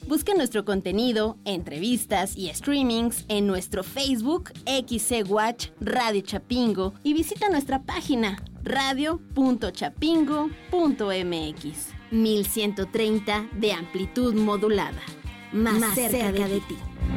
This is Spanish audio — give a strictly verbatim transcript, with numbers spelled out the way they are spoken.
Busca nuestro contenido, entrevistas y streamings en nuestro Facebook X C Watch Radio Chapingo y visita nuestra página radio punto chapingo punto m x. mil ciento treinta de amplitud modulada. Más, Más cerca, cerca de ti. De ti.